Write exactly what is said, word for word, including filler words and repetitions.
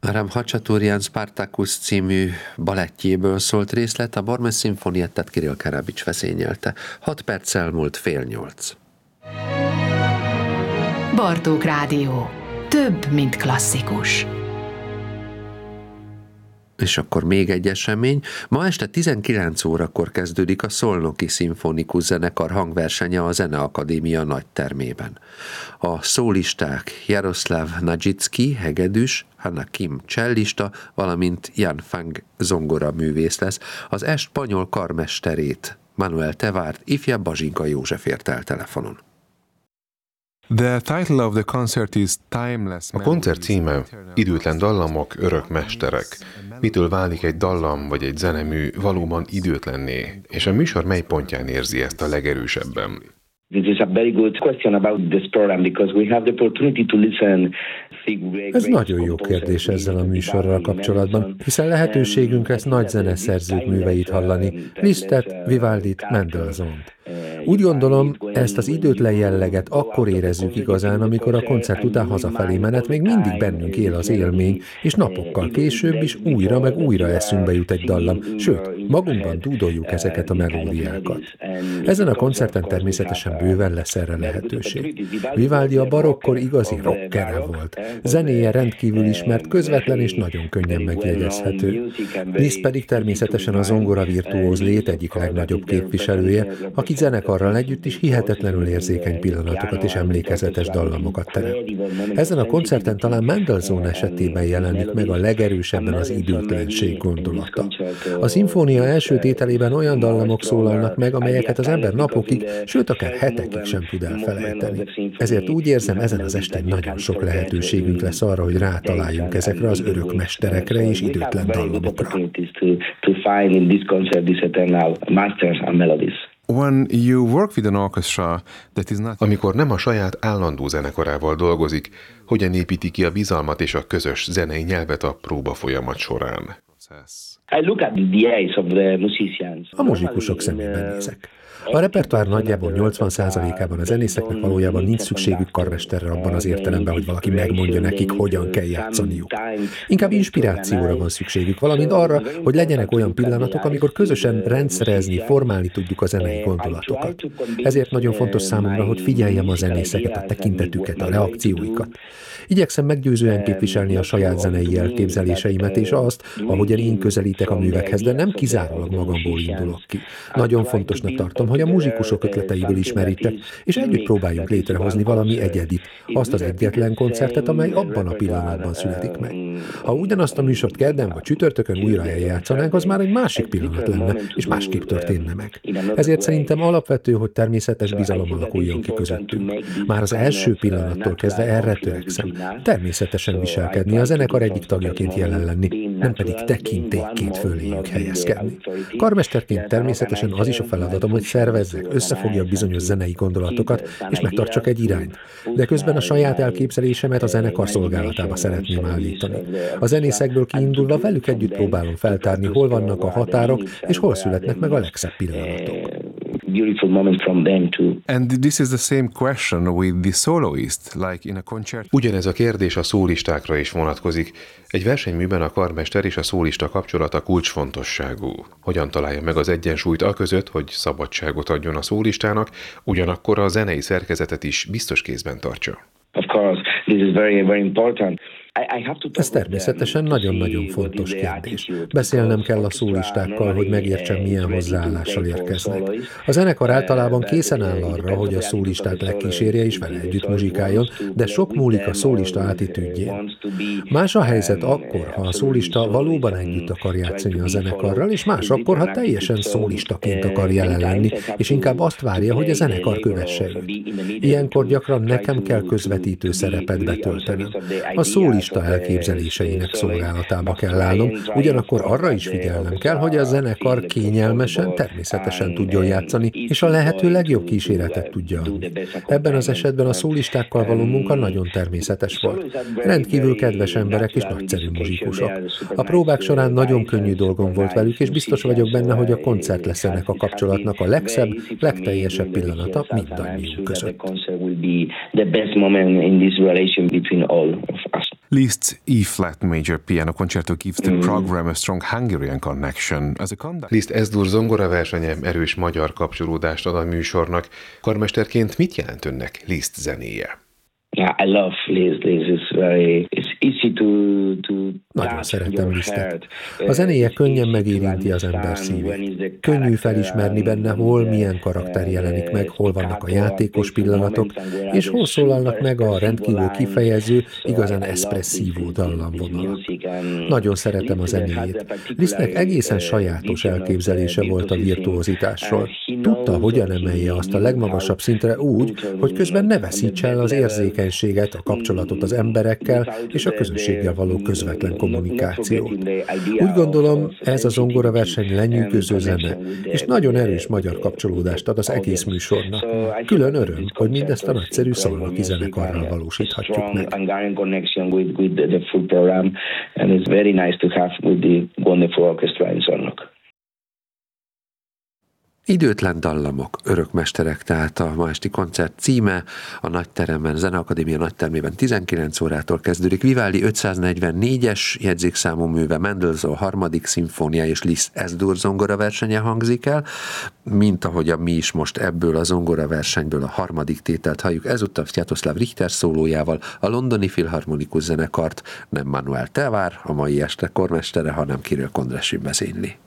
Aram Hacsaturian Spartacus című balettjéből szólt részlet, a Bormes szimfoniettet Kirill Karabics vezényelte. Hat perccel múlt fél nyolc. Bartók Rádió. Több, mint klasszikus. És akkor még egy esemény. Ma este tizenkilenc órakor kezdődik a Szolnoki Szimfonikus Zenekar hangversenye a Zeneakadémia nagytermében. A szólisták Jaroszláv Nagyicki, hegedűs, Hanna Kim csellista, valamint Jan Fang zongora művész lesz. Az est spanyol karmesterét, Manuel Tevárt, ifjabb Bazsinka József ért el telefonon. The title of the concert is Timeless. A koncert címe Időtlen dallamok, örök mesterek. Mitől válik egy dallam vagy egy zenemű valóban időtlenné, és a műsor mely pontján érzi ezt a legerősebben? This is a very good question about this program because we have the opportunity to listen. Ez nagyon jó kérdés ezzel a műsorral kapcsolatban, hiszen lehetőségünk lesz nagy zeneszerzők műveit hallani, Lisztet, Vivaldit, Mendelssohnt. Úgy gondolom, ezt az időtlen jelleget akkor érezzük igazán, amikor a koncert után hazafelé menet még mindig bennünk él az élmény, és napokkal később is újra meg újra eszünkbe jut egy dallam, sőt, magunkban dúdoljuk ezeket a melódiákat. Ezen a koncerten természetesen bőven lesz erre lehetőség. Vivaldi a barokkor igazi rockere volt. Zenéje rendkívül ismert, közvetlen és nagyon könnyen megjegyezhető. Liszt pedig természetesen a zongora virtuóz lét egyik legnagyobb képviselője, aki zenekarral együtt is hihetetlenül érzékeny pillanatokat és emlékezetes dallamokat teremt. Ezen a koncerten talán Mendelssohn esetében jelenik meg a legerősebben az időtlenség gondolata. A szimfónia első tételében olyan dallamok szólalnak meg, amelyeket az ember napokig, sőt akár hetekig sem tud elfelejteni. Ezért úgy érzem, ezen az estén nagyon sok lehetőségünk lesz arra, hogy rátaláljunk ezekre az örök mesterekre és időtlen dallamokra. When you work with an orchestra that is not... Amikor nem a saját állandó zenekarával dolgozik, hogyan építi ki a bizalmat és a közös zenei nyelvet a próba folyamat során? A muzsikusok szemében nézek. A repertoár nagyjából nyolcvan százalékában a zenészeknek valójában nincs szükségük karmesterre abban az értelemben, hogy valaki megmondja nekik, hogyan kell játszaniuk. Inkább inspirációra van szükségük, valamint arra, hogy legyenek olyan pillanatok, amikor közösen rendszerezni, formálni tudjuk a zenei gondolatokat. Ezért nagyon fontos számomra, hogy figyeljem a zenészeket, a tekintetüket, a reakcióikat. Igyekszem meggyőzően képviselni a saját zenei elképzeléseimet és azt, ahogyan én közelítek a művekhez, de nem kizárólag magamból indulok ki. Nagyon fontosnak tartom, hogy a muzsikusok ötleteiből ismerítek, és együtt próbáljunk létrehozni valami egyedit, azt az egyetlen koncertet, amely abban a pillanatban születik meg. Ha ugyanazt a műsort kedden vagy csütörtökön újra eljátszanánk, az már egy másik pillanat lenne, és másképp történne meg. Ezért szerintem alapvető, hogy természetes bizalom alakuljon ki közöttünk. Már az első pillanattól kezdve erre törekszem. Természetesen viselkedni, a zenekar egyik tagjaként jelen lenni, nem pedig tekintélyként föléjük helyezkedni. Karmesterként természetesen az is a feladatom, hogy szervezzek, összefogjak bizonyos zenei gondolatokat, és megtartsak egy irányt. De közben a saját elképzelésemet a zenekar szolgálatába szeretném állítani. A zenészekből kiindulva velük együtt próbálom feltárni, hol vannak a határok, és hol születnek meg a legszebb pillanatok. Beautiful moment from them too. And this is the same question with the soloist, like in a concert. Ugyanez a kérdés a szólistákra is vonatkozik. Egy versenyműben a karmester és a szólista kapcsolata kulcsfontosságú. Hogyan találja meg az egyensúlyt aközött, hogy szabadságot adjon a szólistának, ugyanakkor a zenei szerkezetet is biztos kézben tartsa? Of course, this is very, very important. Ez természetesen nagyon-nagyon fontos kérdés. Beszélnem kell a szólistákkal, hogy megértsem, milyen hozzáállással érkeznek. A zenekar általában készen áll arra, hogy a szólistát legkísérje és vele együtt muzsikáljon, de sok múlik a szólista attitűdjén. Más a helyzet akkor, ha a szólista valóban együtt akar játszani a zenekarral, és más akkor, ha teljesen szólistaként akar jelen lenni, és inkább azt várja, hogy a zenekar kövesse őt. Ilyenkor gyakran nekem kell közvetítő szerepet betöltenem. A szólista elképzeléseinek szolgálatába kell állnom, ugyanakkor arra is figyelnem kell, hogy a zenekar kényelmesen, természetesen tudjon játszani, és a lehető legjobb kíséretet tudja adni. Ebben az esetben a szólistákkal való munka nagyon természetes volt. Rendkívül kedves emberek és nagyszerű muzsikusok. A próbák során nagyon könnyű dolgom volt velük, és biztos vagyok benne, hogy a koncert lesz ennek a kapcsolatnak a legszebb, legteljesebb pillanata mindannyiunk között. Liszt's E-flat major piano concerto gives the program a strong Hungarian connection. As a conductor... Liszt Es-dur zongora versenye erős magyar kapcsolódást ad a műsornak. Karmesterként mit jelent önnek Liszt zenéje? Yeah, I love Liszt. Liszt is very, it's easy to, to Nagyon szeretem Lisztet. A zenéje könnyen megérinti az ember szívét. Könnyű felismerni benne, hol milyen karakter jelenik meg, hol vannak a játékos pillanatok, és hol szólalnak meg a rendkívül kifejező, igazán eszpresszívó dallamvonalak. Nagyon szeretem a zenéjét. Lisztnek egészen sajátos elképzelése volt a virtuózitásról. Tudta, hogyan emelje azt a legmagasabb szintre úgy, hogy közben ne veszítse el az érzékenységet, a kapcsolatot az emberekkel és a közösséggel való közvetlen kommunikációt. Úgy gondolom, ez a zongoraverseny lenyűgöző zene, és nagyon erős magyar kapcsolódást ad az egész műsornak. Külön öröm, hogy mindezt a nagyszerű szolnoki zenekarral valósíthatjuk meg. Időtlen dallamok, örökmesterek, tehát a ma esti koncert címe, a Nagyteremben, Zeneakadémia Nagytermében tizenkilenc órától kezdődik. Vivaldi ötszáznegyvennégyes jegyzékszámú műve, Mendelssohn harmadik szimfónia és Liszt Es-dur zongoraversenye hangzik el, mint ahogy a mi is most ebből a zongoraversenyből a harmadik tételt halljuk, ezúttal Sviatoslav Richter szólójával, a Londoni Filharmonikus Zenekart nem Manuel Tevár, a mai este kormestere, hanem Kirill Kondrashin vezényli.